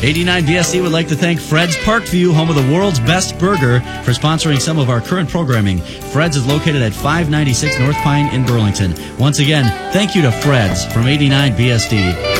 89 BSD would like to thank Fred's Parkview, home of the world's best burger, for sponsoring some of our current programming. Fred's is located at 596 North Pine in Burlington. Once again, thank you to Fred's from 89 BSD.